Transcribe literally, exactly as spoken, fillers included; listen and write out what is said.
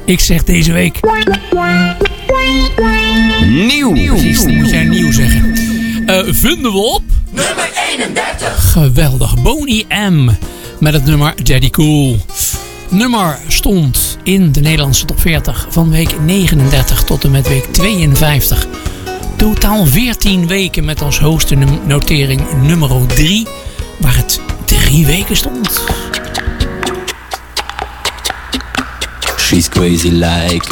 Ik zeg deze week... Nieuw. Precies, dat moet jij nieuw zeggen. Uh, vinden we op... nummer eenendertig. Geweldig. Boney M. Met het nummer Daddy Cool. Nummer stond in de Nederlandse top veertig van week negenendertig tot en met week tweeënvijftig. Totaal veertien weken met als hoogste notering nummer drie. Waar het drie weken stond. She's crazy like